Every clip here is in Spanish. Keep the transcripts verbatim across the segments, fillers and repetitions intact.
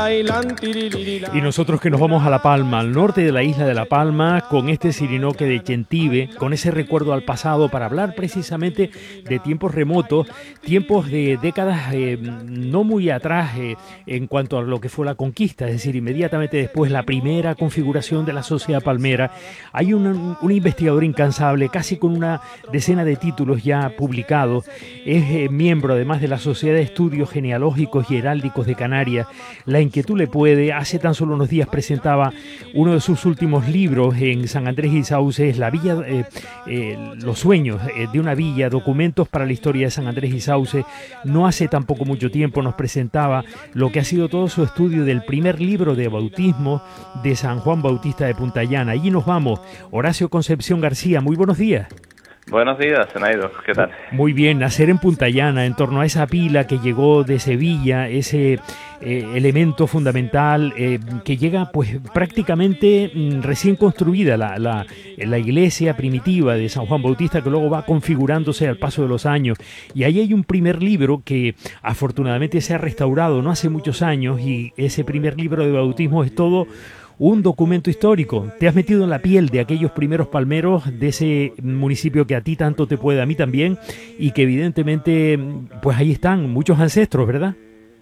Y nosotros que nos vamos a La Palma, al norte de la isla de La Palma, con este sirinoque de Chentive, con ese recuerdo al pasado, para hablar precisamente de tiempos remotos, tiempos de décadas eh, no muy atrás eh, en cuanto a lo que fue la conquista, es decir, inmediatamente después la primera configuración de la sociedad palmera. Hay un, un investigador incansable, casi con una decena de títulos ya publicados, es eh, miembro además de la Sociedad de Estudios Genealógicos y Heráldicos de Canarias. La inquietud le puede. Hace tan solo unos días presentaba uno de sus últimos libros en San Andrés y Sauces, la villa, eh, eh, los sueños eh, de una villa, documentos para la historia de San Andrés y Sauces. No hace tampoco mucho tiempo nos presentaba lo que ha sido todo su estudio del primer libro de bautismo de San Juan Bautista de Puntallana. Allí nos vamos. Horacio Concepción García, muy buenos días. Buenos días, Zenaido, ¿qué tal? Muy bien, nacer en Puntallana, en torno a esa pila que llegó de Sevilla, ese eh, elemento fundamental eh, que llega pues prácticamente mm, recién construida la, la, la iglesia primitiva de San Juan Bautista, que luego va configurándose al paso de los años. Y ahí hay un primer libro que afortunadamente se ha restaurado no hace muchos años, y ese primer libro de bautismo es todo un documento histórico. Te has metido en la piel de aquellos primeros palmeros de ese municipio que a ti tanto te puede, a mí también, y que evidentemente, pues ahí están muchos ancestros, ¿verdad?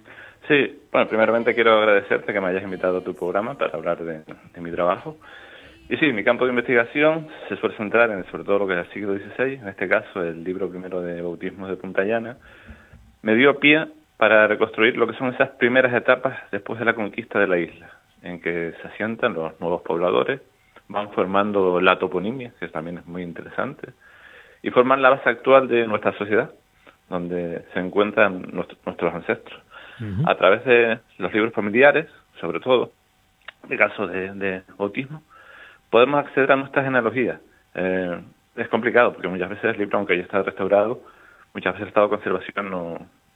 Sí, bueno, primeramente quiero agradecerte que me hayas invitado a tu programa para hablar de, de mi trabajo. Y sí, mi campo de investigación se suele centrar en sobre todo lo que es el siglo dieciséis, en este caso el libro primero de bautismo de Puntallana, me dio pie para reconstruir lo que son esas primeras etapas después de la conquista de la isla, en que se asientan los nuevos pobladores, van formando la toponimia, que también es muy interesante, y forman la base actual de nuestra sociedad, donde se encuentran nuestro, nuestros ancestros. Uh-huh. A través de los libros familiares, sobre todo, en caso de, de bautismo, podemos acceder a nuestras genealogías. Eh, es complicado, porque muchas veces el libro, aunque ya está restaurado, muchas veces el estado de conservación no,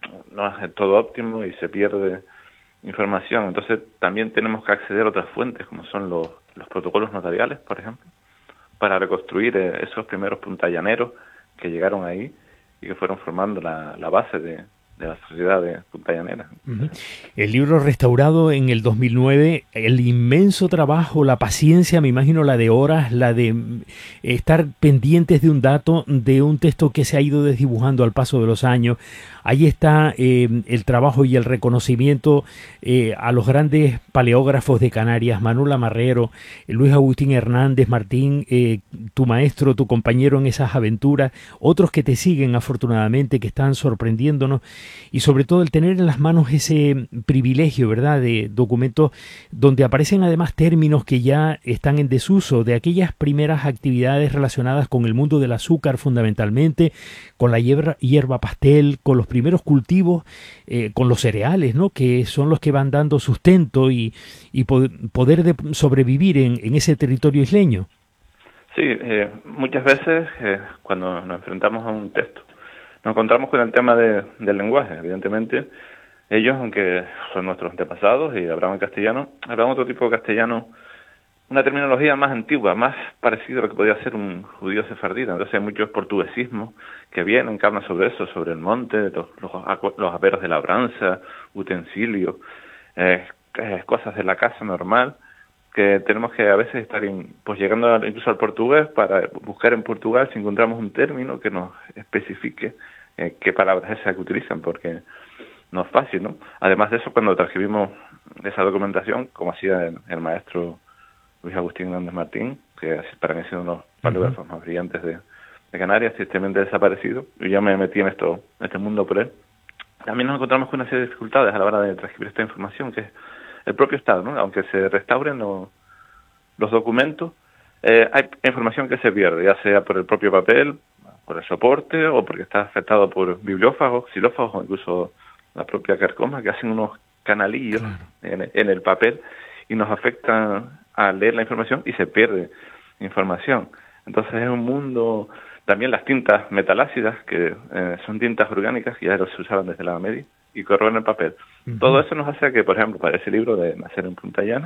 no es todo óptimo y se pierde información. Entonces también tenemos que acceder a otras fuentes, como son los, los protocolos notariales, por ejemplo, para reconstruir eh, esos primeros puntallaneros que llegaron ahí y que fueron formando la, la base de, de la sociedad de puntallanera. Uh-huh. El libro restaurado en el dos mil nueve, el inmenso trabajo, la paciencia, me imagino la de horas, la de estar pendientes de un dato, de un texto que se ha ido desdibujando al paso de los años. Ahí está eh, el trabajo y el reconocimiento eh, a los grandes paleógrafos de Canarias, Manuel Amarrero, Luis Agustín Hernández Martín, eh, tu maestro, tu compañero en esas aventuras, otros que te siguen afortunadamente, que están sorprendiéndonos, y sobre todo el tener en las manos ese privilegio, ¿verdad?, de documentos donde aparecen además términos que ya están en desuso, de aquellas primeras actividades relacionadas con el mundo del azúcar fundamentalmente, con la hierba, hierba pastel, con los primeros cultivos, eh, con los cereales, ¿no?, que son los que van dando sustento y, y poder de sobrevivir en, en ese territorio isleño. Sí, eh, muchas veces eh, cuando nos enfrentamos a un texto nos encontramos con el tema de, del lenguaje. Evidentemente ellos, aunque son nuestros antepasados y hablaban castellano, hablaban otro tipo de castellano, una terminología más antigua, más parecida a lo que podía ser un judío sefardita. Entonces hay muchos portuguesismos que vienen, que hablan sobre eso, sobre el monte, los, los, los aperos de labranza, utensilios, eh, cosas de la casa normal, que tenemos que a veces estar in, pues llegando a, incluso al portugués para buscar en Portugal si encontramos un término que nos especifique eh, qué palabras es esa que utilizan, porque no es fácil, ¿no? Además de eso, cuando transcribimos esa documentación, como hacía el, el maestro Luis Agustín Hernández Martín, que para mí ha sido uno de los paleógrafos más brillantes de, de Canarias, tristemente desaparecido, y yo me metí en esto, en este mundo por él. También nos encontramos con una serie de dificultades a la hora de transcribir esta información, que es el propio Estado, ¿no? Aunque se restauren los, los documentos, eh, hay información que se pierde, ya sea por el propio papel, por el soporte, o porque está afectado por bibliófagos, xilófagos, o incluso la propia carcoma, que hacen unos canalillos claro. en, en el papel y nos afectan a leer la información y se pierde información. Entonces es un mundo, también las tintas metalácidas, que eh, son tintas orgánicas que ya se usaban desde la Edad Media y corroen el papel. Uh-huh. Todo eso nos hace que, por ejemplo, para ese libro de Nacer en Puntallana,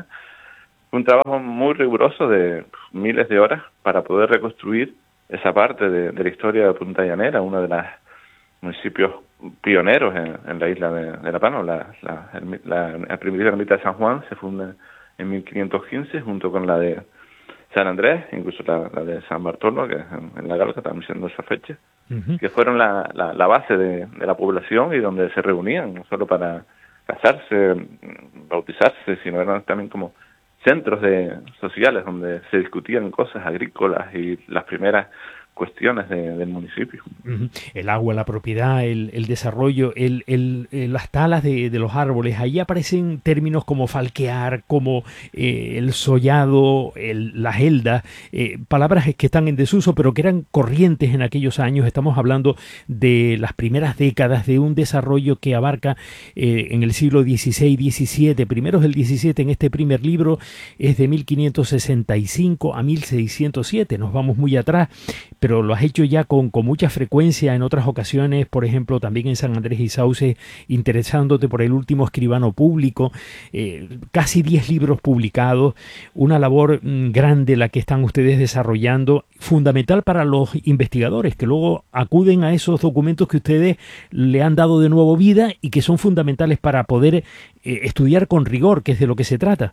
un trabajo muy riguroso de miles de horas para poder reconstruir esa parte de, de la historia puntallanera, uno de los municipios pioneros en, en la isla de, de La Palma. La, la, la, la primitiva ermita de San Juan se funda en mil quinientos quince junto con la de San Andrés, incluso la, la de San Bartolo, que es en, en la Galga, también siendo esa fecha, uh-huh. que fueron la, la, la base de, de la población y donde se reunían, no solo para casarse, bautizarse, sino eran también como centros de sociales donde se discutían cosas agrícolas y las primeras cuestiones de, del municipio. Uh-huh. El agua, la propiedad, el, el desarrollo, el, el, el, las talas de, de los árboles, ahí aparecen términos como falquear, como eh, el sollado, el, la gelda, eh, palabras que están en desuso, pero que eran corrientes en aquellos años. Estamos hablando de las primeras décadas de un desarrollo que abarca eh, en el siglo dieciséis diecisiete, primeros del diecisiete. En este primer libro es de mil quinientos sesenta y cinco a mil seiscientos siete, nos vamos muy atrás, pero lo has hecho ya con, con mucha frecuencia en otras ocasiones, por ejemplo, también en San Andrés y Sauce, interesándote por el último escribano público, eh, casi diez libros publicados, una labor mm, grande la que están ustedes desarrollando, fundamental para los investigadores, que luego acuden a esos documentos que ustedes le han dado de nuevo vida y que son fundamentales para poder eh, estudiar con rigor, que es de lo que se trata.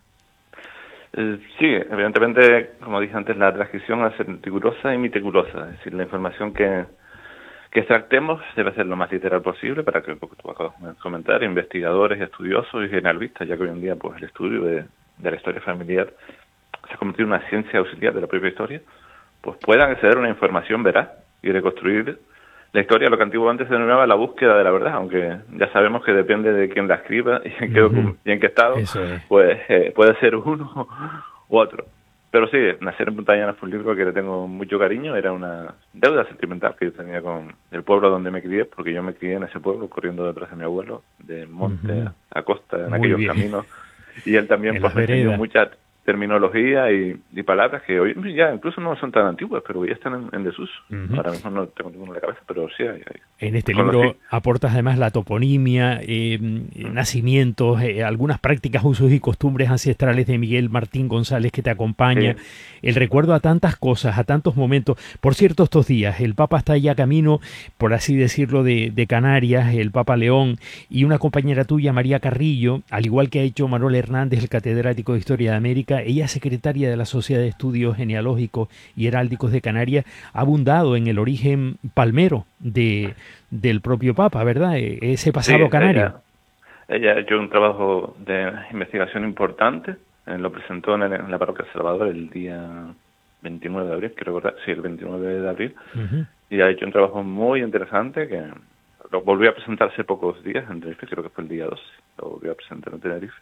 Sí, evidentemente, como dije antes, la transcripción va a ser rigurosa y meticulosa. Es decir, la información que, que extractemos debe ser lo más literal posible para que, porque tú acabas de comentar, investigadores, estudiosos y generalistas, ya que hoy en día pues el estudio de, de la historia familiar se ha convertido en una ciencia auxiliar de la propia historia, pues puedan acceder a una información veraz y reconstruir la historia, lo que antiguamente se denominaba la búsqueda de la verdad, aunque ya sabemos que depende de quién la escriba y en qué, uh-huh. y en qué estado, es. pues eh, puede ser uno u otro. Pero sí, Nacer en Punta Llana fue un libro que le tengo mucho cariño, era una deuda sentimental que yo tenía con el pueblo donde me crié, porque yo me crié en ese pueblo, corriendo detrás de mi abuelo, de monte uh-huh. a costa, en Muy aquellos bien. caminos, y él también pues, me enseñó mucha terminología y, y palabras que hoy ya incluso no son tan antiguas, pero ya están en, en desuso. Uh-huh. Ahora mismo no tengo ninguno en la cabeza, pero sí hay. hay. En este libro sí. aportas además la toponimia, eh, uh-huh. nacimientos, eh, algunas prácticas, usos y costumbres ancestrales de Miguel Martín González que te acompaña, sí. el recuerdo a tantas cosas, a tantos momentos. Por cierto, estos días el Papa está ya camino, por así decirlo, de, de Canarias, el Papa León, y una compañera tuya, María Carrillo, al igual que ha hecho Manuel Hernández, el catedrático de Historia de América, ella secretaria de la Sociedad de Estudios Genealógicos y Heráldicos de Canarias, ha abundado en el origen palmero de, del propio Papa, ¿verdad? Ese pasado sí, canario. Ella, ella ha hecho un trabajo de investigación importante, eh, lo presentó en, el, en la parroquia Salvador el día veintinueve de abril, quiero recordar, sí, el veintinueve de abril, uh-huh. y ha hecho un trabajo muy interesante que lo volvió a presentar hace pocos días en Tenerife, creo que fue el día doce, lo volvió a presentar en Tenerife.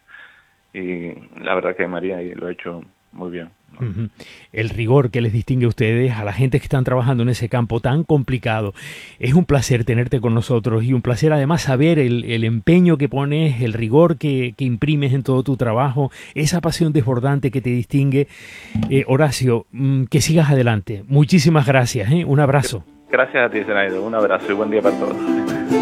Y la verdad que María lo ha hecho muy bien, ¿no? Uh-huh. El rigor que les distingue a ustedes, a la gente que están trabajando en ese campo tan complicado. Es un placer tenerte con nosotros y un placer además saber el, el empeño que pones, el rigor que, que imprimes en todo tu trabajo, esa pasión desbordante que te distingue. Eh, Horacio, mmm, que sigas adelante. Muchísimas gracias, ¿eh? Un abrazo. Gracias a ti, Zenaido. Un abrazo y buen día para todos.